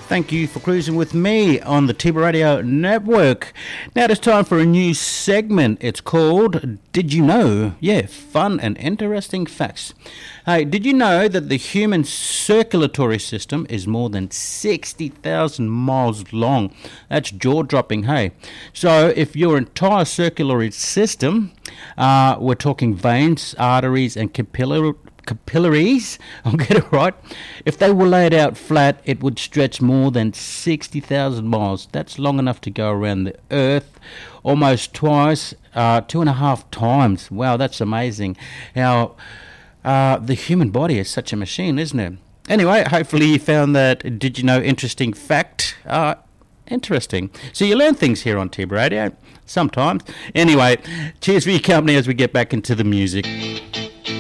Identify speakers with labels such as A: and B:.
A: Thank you for cruising with me on the Tiba Radio Network. Now it's time for a new segment. It's called Did You Know? Yeah, fun and interesting facts. Hey, did you know that the human circulatory system is more than 60,000 miles long? That's jaw-dropping, hey. So if your entire circulatory system, we're talking veins, arteries, and capillaries, I'll get it right. If they were laid out flat, it would stretch more than 60,000 miles. That's long enough to go around the Earth almost twice, 2.5 times. Wow, that's amazing. How the human body is such a machine, isn't it? Anyway, hopefully you found that Did You Know interesting fact interesting. So you learn things here on Tiba Radio sometimes. Anyway, cheers for your company as we get back into the music.